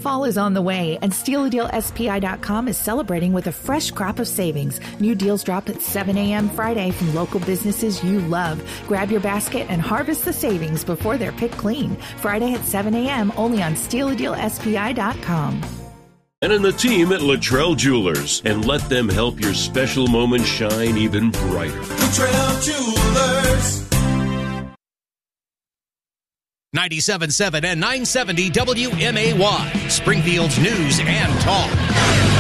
Fall is on the way, and SteelADealSPI.com is celebrating with a fresh crop of savings. New deals drop at 7 a.m. Friday from local businesses you love. Grab your basket and harvest the savings before they're picked clean. Friday at 7 a.m. only on SteelADealSPI.com. And in the team at Luttrell Jewelers, and let them help your special moment shine even brighter. Luttrell Jewelers. 97.7 and 970 WMAY, Springfield's news and talk.